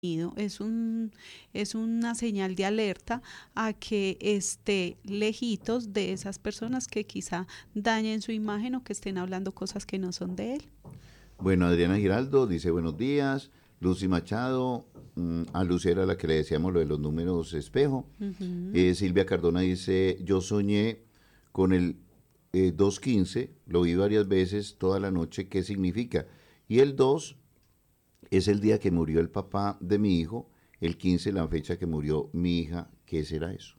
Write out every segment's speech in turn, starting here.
es una señal de alerta a que esté lejitos de esas personas que quizá dañen su imagen o que estén hablando cosas que no son de él. Bueno, Adriana Giraldo dice buenos días. Lucy Machado, a Lucy era la que le decíamos lo de los números espejo. Ujú. Silvia Cardona dice, yo soñé con el 215, lo vi varias veces toda la noche, ¿qué significa? Y el 2 es el día que murió el papá de mi hijo, el 15 la fecha que murió mi hija, ¿qué será eso?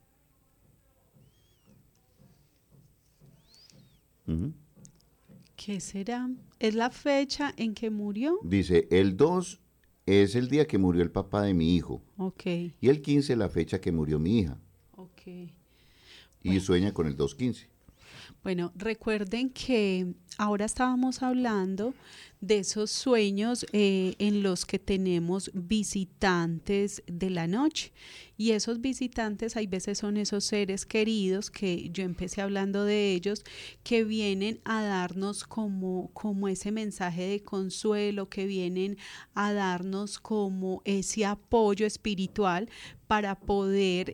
Ujú. ¿Qué será? ¿Es la fecha en que murió? Dice, el 2 es el día que murió el papá de mi hijo Ok, y el 15 la fecha que murió mi hija ok. y Bueno. sueña con el 215. Bueno, recuerden que ahora estábamos hablando de esos sueños en los que tenemos visitantes de la noche. Y esos visitantes hay veces son esos seres queridos que yo empecé hablando de ellos, que vienen a darnos como ese mensaje de consuelo, que vienen a darnos como ese apoyo espiritual para poder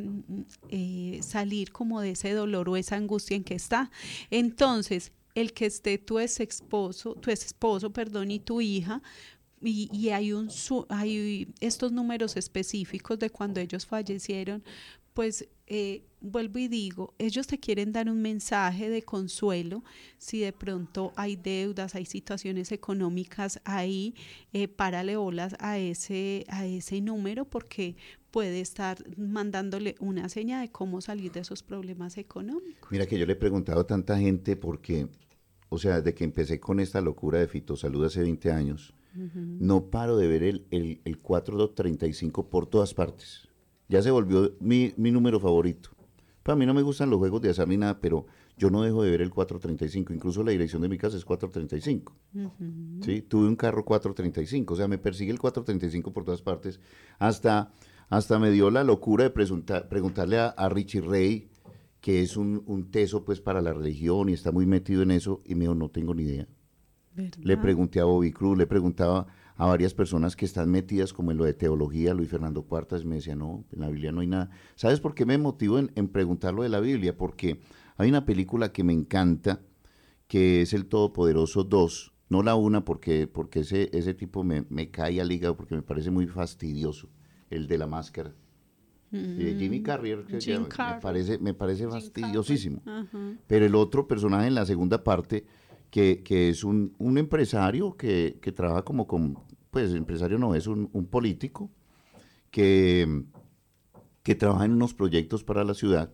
salir como de ese dolor o esa angustia en que está. Entonces, el que esté tu esposo, perdón, y tu hija, y hay estos números específicos de cuando ellos fallecieron, pues vuelvo y digo, ellos te quieren dar un mensaje de consuelo si de pronto hay deudas, hay situaciones económicas ahí, párale bolas a ese número porque puede estar mandándole una señal de cómo salir de esos problemas Mira económicos. que yo le he preguntado a tanta gente porque, o sea, desde que empecé con esta locura de Fitosalud hace 20 años, Ujú. no paro de ver el 4235 por todas partes. Ya se volvió mi número favorito. Para mí no me gustan los juegos de azar ni nada, pero yo no dejo de ver el 435. Incluso la dirección de mi casa es 435. Ujú. ¿Sí? Tuve un carro 435, o sea, me persigue el 435 por todas partes. Hasta, hasta me dio la locura de preguntarle a Richie Ray, que es un teso pues para la religión y está muy metido en eso, y me dijo, no tengo ni idea. Le ¿Verdad? pregunté a Bobby Cruz, le preguntaba a varias personas que están metidas como en lo de teología, Luis Fernando Cuartas, y me decía, no, en la Biblia no hay nada. ¿Sabes por qué me motivo en preguntar lo de la Biblia? Porque hay una película que me encanta, que es El Todopoderoso 2, no la una porque ese tipo me cae al hígado porque me parece muy fastidioso, el de la máscara. Jimmy Mm, Carrey, que Jim Carrey. me parece Jim Carrey. fastidiosísimo. Ajá. Pero el otro personaje en la segunda parte, que es un empresario que trabaja como con, pues empresario no, es un político que, que trabaja en unos proyectos para la ciudad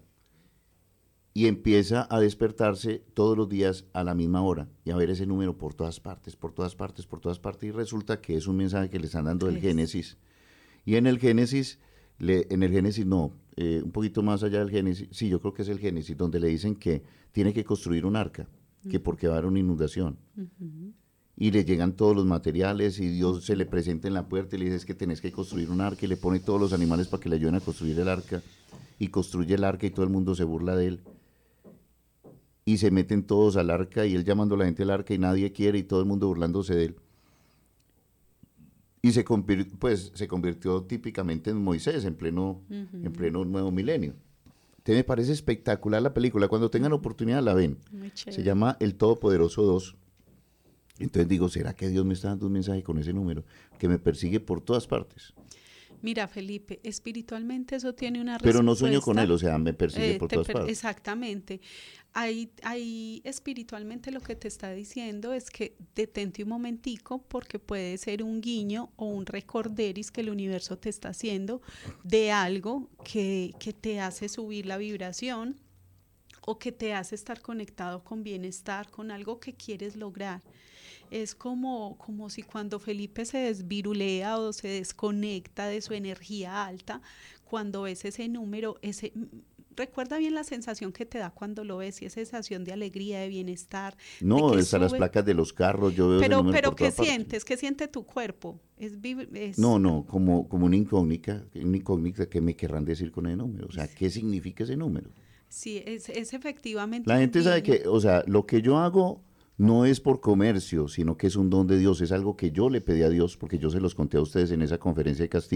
y empieza a despertarse todos los días a la misma hora y a ver ese número por todas partes, por todas partes, por todas partes y resulta que es un mensaje que le están dando del Es. Génesis y en el Génesis no, un poquito más allá del Génesis, sí, yo creo que es el Génesis, donde le dicen que tiene que construir un arca, que Ujú, porque va a haber una inundación. ujú, Y le llegan todos los materiales y Dios se le presenta en la puerta y le dice es que tenés que construir un arca y le pone todos los animales para que le ayuden a construir el arca. Y construye el arca y todo el mundo se burla de él. Y se meten todos al arca y él llamando a la gente al arca y nadie quiere y todo el mundo burlándose de él. Y pues, se convirtió típicamente en Moisés en ujú. pleno nuevo milenio. Entonces me parece espectacular la película. Cuando tengan Ujú. oportunidad la ven. Muy Se chévere. llama El Todopoderoso 2. Entonces digo, ¿será que Dios me está dando un mensaje con ese número? Que me persigue por todas partes. Mira, Felipe, espiritualmente eso tiene una Pero no sueño con él, respuesta. o sea, me persigue por todas partes. Exactamente. Ahí espiritualmente lo que te está diciendo es que detente un momentico porque puede ser un guiño o un recorderis que el universo te está haciendo de algo que te hace subir la vibración o que te hace estar conectado con bienestar, con algo que quieres lograr. Es como si cuando Felipe se desvirulea o se desconecta de su energía alta, cuando ves ese número, recuerda bien la sensación que te da cuando lo ves y esa sensación de alegría, de bienestar, de No, que están las sube. placas de los carros, yo veo ese número Pero por ¿qué toda parte. sientes? ¿Qué siente tu cuerpo? No, no, como una incógnita que me querrán decir con ese número. O sea, ¿qué significa ese número? sí, es efectivamente La un gente sabe guiño. que, o sea, lo que yo hago no es por comercio, sino que es un don de Dios, es algo que yo le pedí a Dios, porque yo se los conté a ustedes en esa conferencia de Castilla.